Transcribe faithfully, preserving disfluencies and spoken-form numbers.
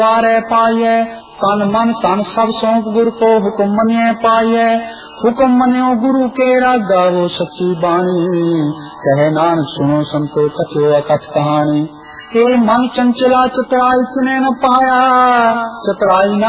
पारे पाइए तन मन तन सब सौंप गुरु को हुक्म मनिए पाइए। हुक्म मनियो गुरु के रागा वो सच्ची बाणी कहे नानक सुनो संतो कथो अकथ कहानी। के मन चंचला चतुराई किने न पाया चतुराई